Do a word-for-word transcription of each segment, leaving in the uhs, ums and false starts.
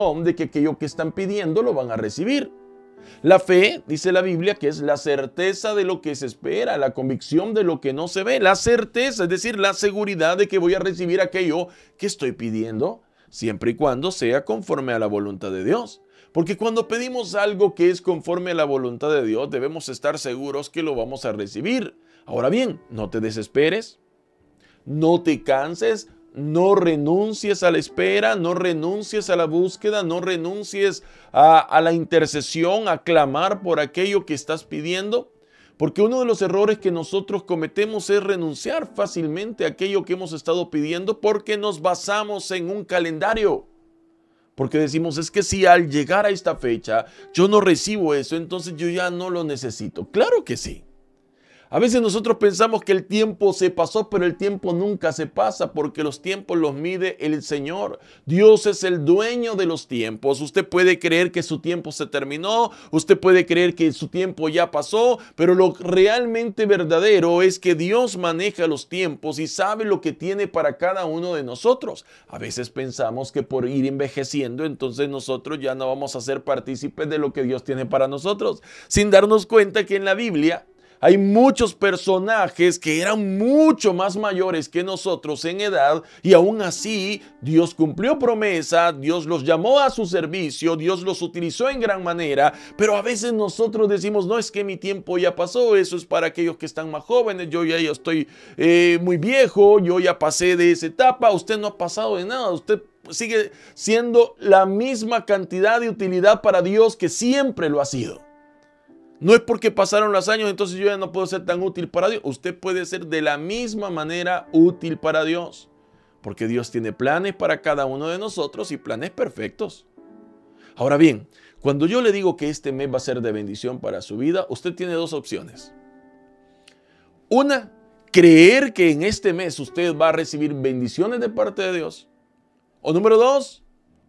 de que aquello que están pidiendo lo van a recibir. La fe, dice la Biblia, que es la certeza de lo que se espera, la convicción de lo que no se ve, la certeza, es decir, la seguridad de que voy a recibir aquello que estoy pidiendo, siempre y cuando sea conforme a la voluntad de Dios. Porque cuando pedimos algo que es conforme a la voluntad de Dios, debemos estar seguros que lo vamos a recibir. Ahora bien, no te desesperes, no te canses, no renuncies a la espera, no renuncies a la búsqueda, no renuncies a, a la intercesión, a clamar por aquello que estás pidiendo. Porque uno de los errores que nosotros cometemos es renunciar fácilmente a aquello que hemos estado pidiendo porque nos basamos en un calendario. Porque decimos, es que si al llegar a esta fecha yo no recibo eso, entonces yo ya no lo necesito. Claro que sí. A veces nosotros pensamos que el tiempo se pasó, pero el tiempo nunca se pasa porque los tiempos los mide el Señor. Dios es el dueño de los tiempos. Usted puede creer que su tiempo se terminó, usted puede creer que su tiempo ya pasó, pero lo realmente verdadero es que Dios maneja los tiempos y sabe lo que tiene para cada uno de nosotros. A veces pensamos que por ir envejeciendo, entonces nosotros ya no vamos a ser partícipes de lo que Dios tiene para nosotros, sin darnos cuenta que en la Biblia hay muchos personajes que eran mucho más mayores que nosotros en edad y aún así Dios cumplió promesa, Dios los llamó a su servicio, Dios los utilizó en gran manera, pero a veces nosotros decimos, no, es que mi tiempo ya pasó, eso es para aquellos que están más jóvenes, yo ya, ya estoy eh, muy viejo, yo ya pasé de esa etapa, usted no ha pasado de nada, usted sigue siendo la misma cantidad de utilidad para Dios que siempre lo ha sido. No es porque pasaron los años, entonces yo ya no puedo ser tan útil para Dios. Usted puede ser de la misma manera útil para Dios. Porque Dios tiene planes para cada uno de nosotros y planes perfectos. Ahora bien, cuando yo le digo que este mes va a ser de bendición para su vida, usted tiene dos opciones. Una, creer que en este mes usted va a recibir bendiciones de parte de Dios. O número dos,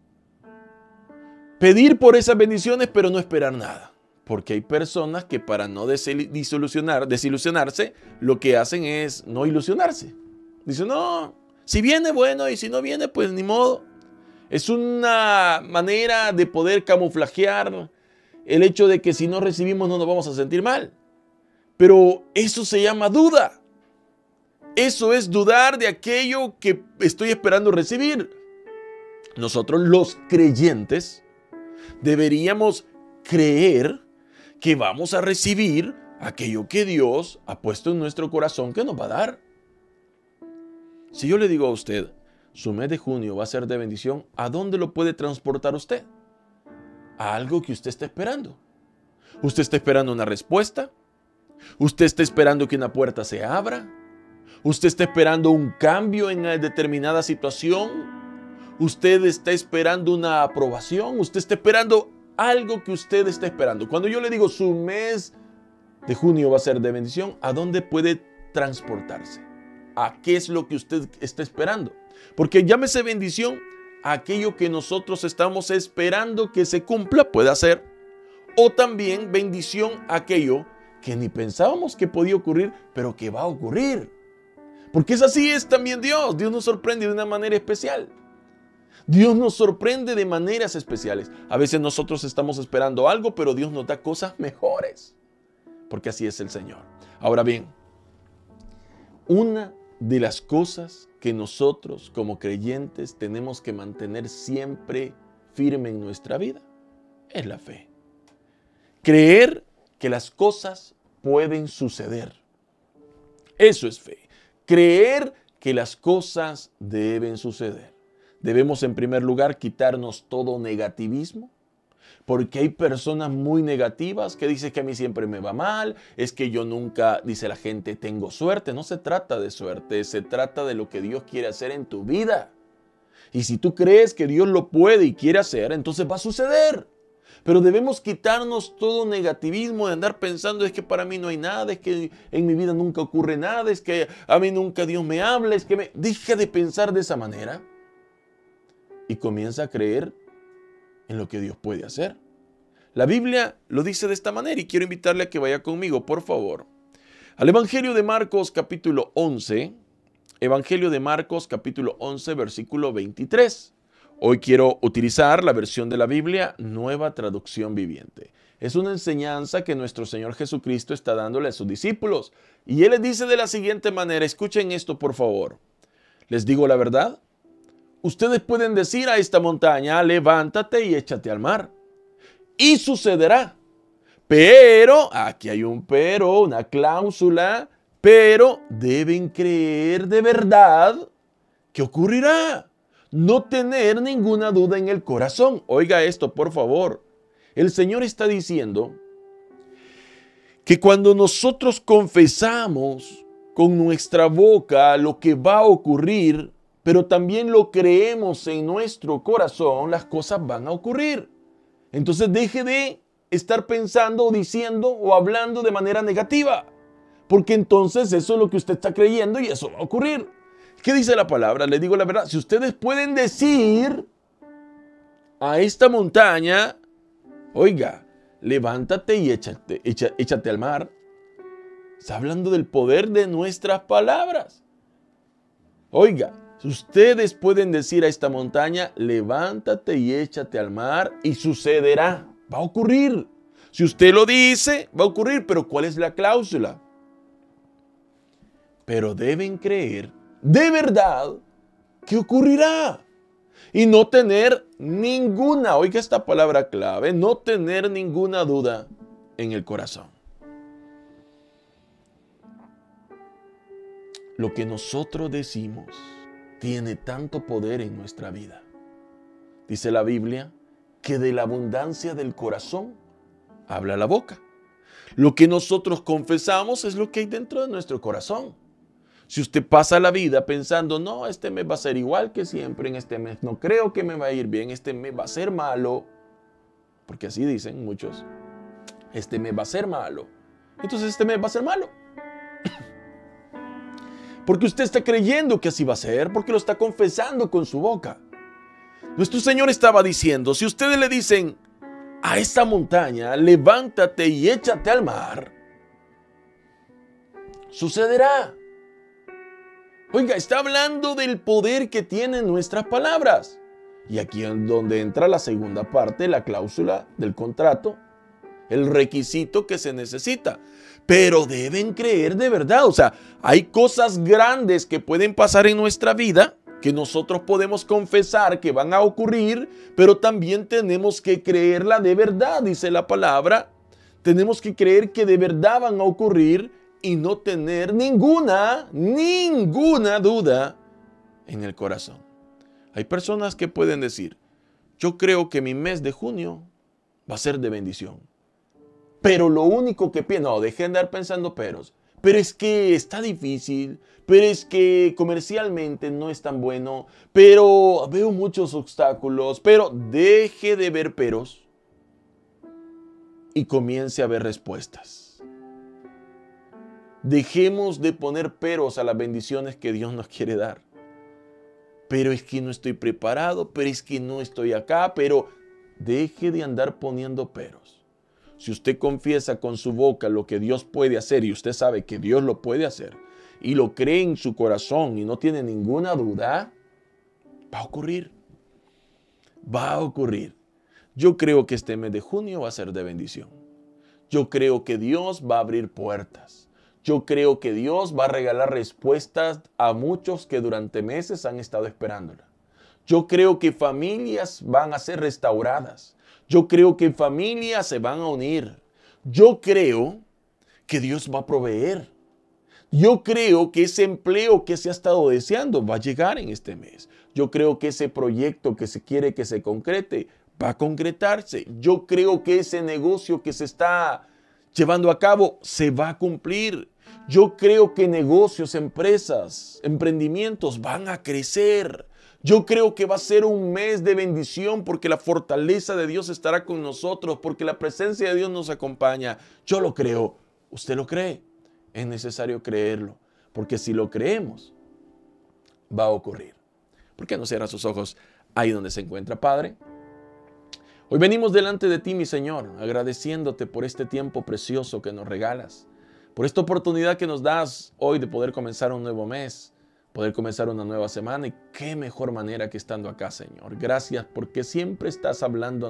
pedir por esas bendiciones pero no esperar nada. Porque hay personas que para no desilusionar, desilusionarse, lo que hacen es no ilusionarse. Dicen, no, si viene bueno y si no viene, pues ni modo. Es una manera de poder camuflajear el hecho de que si no recibimos no nos vamos a sentir mal. Pero eso se llama duda. Eso es dudar de aquello que estoy esperando recibir. Nosotros los creyentes deberíamos creer que vamos a recibir aquello que Dios ha puesto en nuestro corazón que nos va a dar. Si yo le digo a usted, su mes de junio va a ser de bendición, ¿a dónde lo puede transportar usted? A algo que usted está esperando. ¿Usted está esperando una respuesta? ¿Usted está esperando que una puerta se abra? ¿Usted está esperando un cambio en una determinada situación? ¿Usted está esperando una aprobación? ¿Usted está esperando algo que usted está esperando? Cuando yo le digo su mes de junio va a ser de bendición, ¿a dónde puede transportarse? ¿A qué es lo que usted está esperando? Porque llámese bendición a aquello que nosotros estamos esperando que se cumpla, puede ser. O también bendición a aquello que ni pensábamos que podía ocurrir, pero que va a ocurrir. Porque es así es también Dios. Dios nos sorprende de una manera especial. Dios nos sorprende de maneras especiales. A veces nosotros estamos esperando algo, pero Dios nos da cosas mejores. Porque así es el Señor. Ahora bien, una de las cosas que nosotros como creyentes tenemos que mantener siempre firme en nuestra vida es la fe. Creer que las cosas pueden suceder. Eso es fe. Creer que las cosas deben suceder. Debemos en primer lugar quitarnos todo negativismo, porque hay personas muy negativas que dicen que a mí siempre me va mal, es que yo nunca, dice la gente, tengo suerte. No se trata de suerte, se trata de lo que Dios quiere hacer en tu vida. Y si tú crees que Dios lo puede y quiere hacer, entonces va a suceder. Pero debemos quitarnos todo negativismo de andar pensando, es que para mí no hay nada, es que en mi vida nunca ocurre nada, es que a mí nunca Dios me habla, es que me... Deja de pensar de esa manera. Y comienza a creer en lo que Dios puede hacer. La Biblia lo dice de esta manera y quiero invitarle a que vaya conmigo, por favor, al Evangelio de Marcos capítulo once, Evangelio de Marcos capítulo once, versículo veintitrés. Hoy quiero utilizar la versión de la Biblia, Nueva Traducción Viviente. Es una enseñanza que nuestro Señor Jesucristo está dándole a sus discípulos. Y Él les dice de la siguiente manera, escuchen esto por favor. Les digo la verdad. Ustedes pueden decir a esta montaña, levántate y échate al mar. Y sucederá. Pero, aquí hay un pero, una cláusula, pero deben creer de verdad que ocurrirá. No tener ninguna duda en el corazón. Oiga esto, por favor. El Señor está diciendo que cuando nosotros confesamos con nuestra boca lo que va a ocurrir, pero también lo creemos en nuestro corazón, las cosas van a ocurrir. Entonces deje de estar pensando o diciendo o hablando de manera negativa, porque entonces eso es lo que usted está creyendo y eso va a ocurrir. ¿Qué dice la palabra? Les digo la verdad. Si ustedes pueden decir a esta montaña, oiga, levántate y échate, échate, échate al mar. Está hablando del poder de nuestras palabras. Oiga, si ustedes pueden decir a esta montaña, levántate y échate al mar, y sucederá, va a ocurrir. Si usted lo dice, va a ocurrir, pero ¿cuál es la cláusula? Pero deben creer de verdad que ocurrirá. Y no tener ninguna, oiga esta palabra clave, no tener ninguna duda en el corazón. Lo que nosotros decimos tiene tanto poder en nuestra vida. Dice la Biblia que de la abundancia del corazón habla la boca. Lo que nosotros confesamos es lo que hay dentro de nuestro corazón. Si usted pasa la vida pensando, no, este mes va a ser igual que siempre, en este mes no creo que me va a ir bien, este mes va a ser malo, porque así dicen muchos, este mes va a ser malo, entonces este mes va a ser malo. Porque usted está creyendo que así va a ser, porque lo está confesando con su boca. Nuestro Señor estaba diciendo, si ustedes le dicen a esta montaña, levántate y échate al mar, sucederá. Oiga, está hablando del poder que tienen nuestras palabras. Y aquí es donde entra la segunda parte, la cláusula del contrato, el requisito que se necesita. Pero deben creer de verdad. O sea, hay cosas grandes que pueden pasar en nuestra vida que nosotros podemos confesar que van a ocurrir, pero también tenemos que creerla de verdad, dice la palabra. Tenemos que creer que de verdad van a ocurrir y no tener ninguna, ninguna duda en el corazón. Hay personas que pueden decir, yo creo que mi mes de junio va a ser de bendición. Pero lo único que pienso, no, dejen de andar pensando peros. Pero es que está difícil, pero es que comercialmente no es tan bueno, pero veo muchos obstáculos, pero deje de ver peros y comience a ver respuestas. Dejemos de poner peros a las bendiciones que Dios nos quiere dar. Pero es que no estoy preparado, pero es que no estoy acá, pero deje de andar poniendo peros. Si usted confiesa con su boca lo que Dios puede hacer y usted sabe que Dios lo puede hacer y lo cree en su corazón y no tiene ninguna duda, va a ocurrir. Va a ocurrir. Yo creo que este mes de junio va a ser de bendición. Yo creo que Dios va a abrir puertas. Yo creo que Dios va a regalar respuestas a muchos que durante meses han estado esperándola. Yo creo que familias van a ser restauradas. Yo creo que familias se van a unir. Yo creo que Dios va a proveer. Yo creo que ese empleo que se ha estado deseando va a llegar en este mes. Yo creo que ese proyecto que se quiere que se concrete va a concretarse. Yo creo que ese negocio que se está llevando a cabo se va a cumplir. Yo creo que negocios, empresas, emprendimientos van a crecer. Yo creo que va a ser un mes de bendición porque la fortaleza de Dios estará con nosotros, porque la presencia de Dios nos acompaña. Yo lo creo. ¿Usted lo cree? Es necesario creerlo, porque si lo creemos, va a ocurrir. ¿Por qué no cierra sus ojos ahí donde se encuentra, Padre? Hoy venimos delante de ti, mi Señor, agradeciéndote por este tiempo precioso que nos regalas, por esta oportunidad que nos das hoy de poder comenzar un nuevo mes, poder comenzar una nueva semana y qué mejor manera que estando acá, Señor. Gracias porque siempre estás hablando